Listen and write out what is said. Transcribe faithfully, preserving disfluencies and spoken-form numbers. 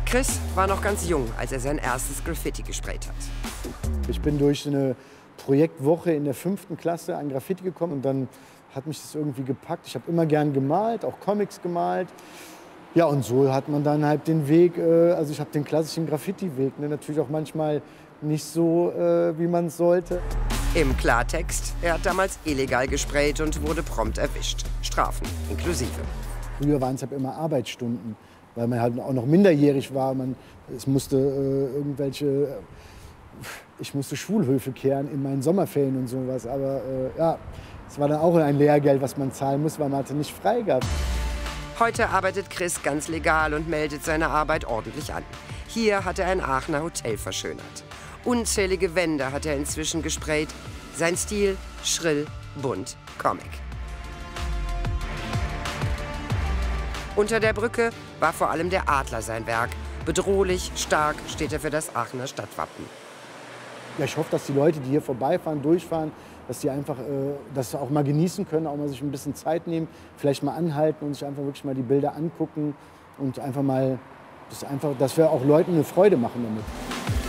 Chris war noch ganz jung, als er sein erstes Graffiti gesprayt hat. Ich bin durch eine Projektwoche in der fünften Klasse an Graffiti gekommen und dann hat mich das irgendwie gepackt. Ich habe immer gern gemalt, auch Comics gemalt. Ja, und so hat man dann halt den Weg, äh, also ich habe den klassischen Graffiti-Weg, ne, natürlich auch manchmal nicht so, äh, wie man es sollte. Im Klartext, er hat damals illegal gesprayt und wurde prompt erwischt. Strafen inklusive. Früher waren es halt immer Arbeitsstunden, weil man halt auch noch minderjährig war. Man, es musste äh, irgendwelche, ich musste Schulhöfe kehren in meinen Sommerferien und sowas. Aber äh, ja, es war dann auch ein Lehrgeld, was man zahlen muss, weil man hatte nicht frei gehabt. Heute arbeitet Chris ganz legal und meldet seine Arbeit ordentlich an. Hier hat er ein Aachener Hotel verschönert. Unzählige Wände hat er inzwischen gesprayt. Sein Stil schrill, bunt, Comic. Unter der Brücke war vor allem der Adler sein Werk. Bedrohlich, stark steht er für das Aachener Stadtwappen. Ja, ich hoffe, dass die Leute, die hier vorbeifahren, durchfahren, dass die einfach äh, das auch mal genießen können, auch mal sich ein bisschen Zeit nehmen, vielleicht mal anhalten und sich einfach wirklich mal die Bilder angucken und einfach mal, das einfach, dass wir auch Leuten eine Freude machen damit.